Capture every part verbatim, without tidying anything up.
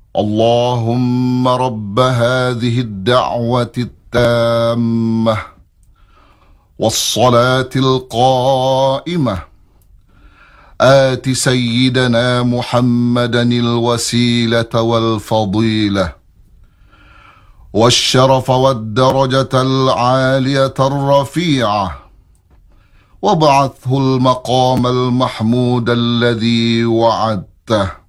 اللهم رب هذه الدعوة التامة والصلاة القائمة آت سيدنا محمدا الوسيلة والفضيلة والشرف والدرجة العالية الرفيعة وابعثه المقام المحمود الذي وعدته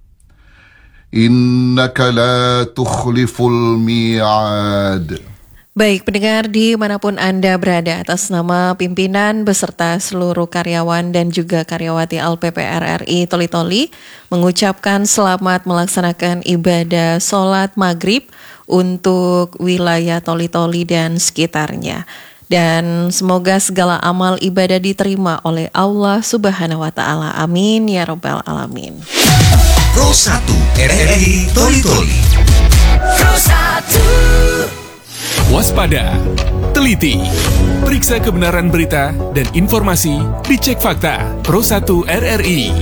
إنك لا تخلف الميعاد. Baik, pendengar dimanapun Anda berada, atas nama pimpinan beserta seluruh karyawan dan juga karyawati L P P R R I Toli-Toli mengucapkan selamat melaksanakan ibadah sholat maghrib untuk wilayah Toli-Toli dan sekitarnya. Dan semoga segala amal ibadah diterima oleh Allah Subhanahu wa Ta'ala. Amin ya Rabbal Alamin. Pro satu R R I Toli-Toli. Pro satu. Waspada, teliti, periksa kebenaran berita dan informasi, dicek fakta. Pro satu R R I.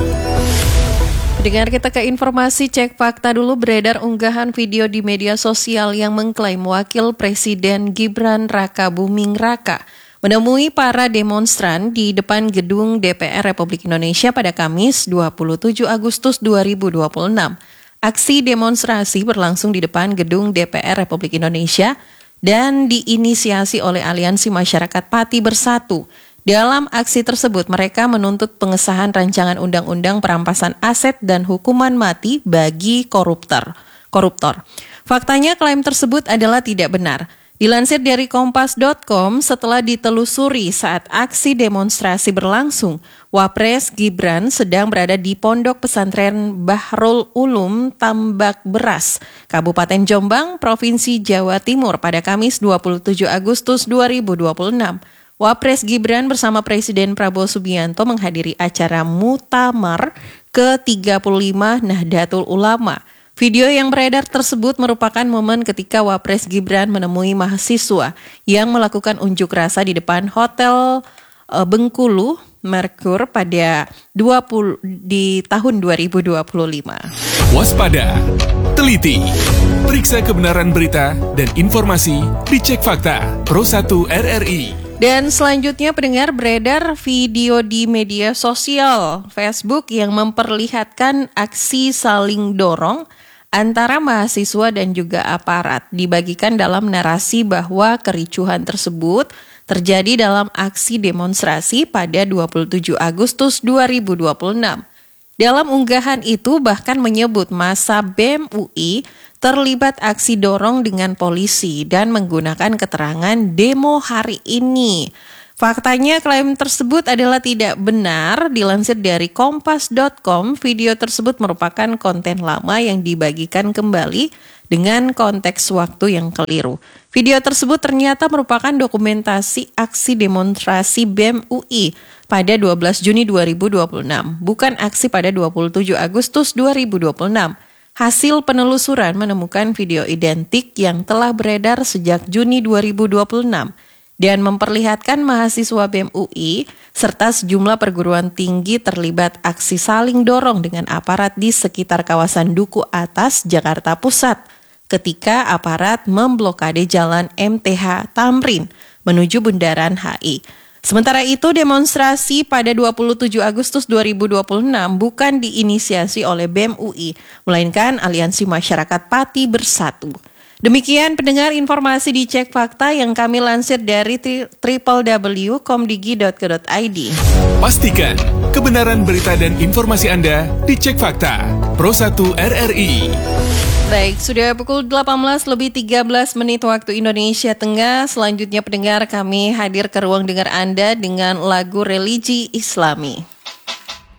Dengar kita ke informasi cek fakta dulu. Beredar unggahan video di media sosial yang mengklaim Wakil Presiden Gibran Raka Buming Raka menemui para demonstran di depan gedung D P R Republik Indonesia pada Kamis dua puluh tujuh Agustus dua ribu dua puluh enam. Aksi demonstrasi berlangsung di depan gedung D P R Republik Indonesia dan diinisiasi oleh Aliansi Masyarakat Pati Bersatu. Dalam aksi tersebut, mereka menuntut pengesahan rancangan undang-undang perampasan aset dan hukuman mati bagi koruptor. Koruptor. Faktanya klaim tersebut adalah tidak benar. Dilansir dari kompas dot com, setelah ditelusuri saat aksi demonstrasi berlangsung, Wapres Gibran sedang berada di Pondok Pesantren Bahrul Ulum Tambak Beras, Kabupaten Jombang, Provinsi Jawa Timur pada Kamis dua puluh tujuh Agustus dua ribu dua puluh enam. Wapres Gibran bersama Presiden Prabowo Subianto menghadiri acara Muktamar ke tiga puluh lima Nahdlatul Ulama. Video yang beredar tersebut merupakan momen ketika Wapres Gibran menemui mahasiswa yang melakukan unjuk rasa di depan Hotel uh, Bengkulu Merkur pada dua puluh di tahun dua ribu dua puluh lima. Waspada, teliti, periksa kebenaran berita dan informasi, dicek fakta. Pro satu R R I. Dan selanjutnya pendengar, beredar video di media sosial Facebook yang memperlihatkan aksi saling dorong antara mahasiswa dan juga aparat. Dibagikan dalam narasi bahwa kericuhan tersebut terjadi dalam aksi demonstrasi pada dua puluh tujuh Agustus dua ribu dua puluh enam. Dalam unggahan itu bahkan menyebut massa B E M U I terlibat aksi dorong dengan polisi dan menggunakan keterangan demo hari ini. Faktanya klaim tersebut adalah tidak benar. Dilansir dari kompas dot com, video tersebut merupakan konten lama yang dibagikan kembali dengan konteks waktu yang keliru. Video tersebut ternyata merupakan dokumentasi aksi demonstrasi B E M U I pada dua belas Juni dua ribu dua puluh enam, bukan aksi pada dua puluh tujuh Agustus dua ribu dua puluh enam. Hasil penelusuran menemukan video identik yang telah beredar sejak Juni dua ribu dua puluh enam dan memperlihatkan mahasiswa B E M U I serta sejumlah perguruan tinggi terlibat aksi saling dorong dengan aparat di sekitar kawasan Duku Atas, Jakarta Pusat, ketika aparat memblokade jalan M T H Tamrin menuju Bundaran H I. Sementara itu, demonstrasi pada dua puluh tujuh Agustus dua ribu dua puluh enam bukan diinisiasi oleh B E M U I, melainkan Aliansi Masyarakat Pati Bersatu. Demikian pendengar informasi di Cek Fakta yang kami lansir dari w w w titik komdigi titik co titik i d. Pastikan kebenaran berita dan informasi Anda di Cek Fakta. Pro satu R R I. Baik, sudah pukul delapan belas lebih tiga belas menit waktu Indonesia Tengah. Selanjutnya pendengar, kami hadir ke ruang dengar Anda dengan lagu religi Islami.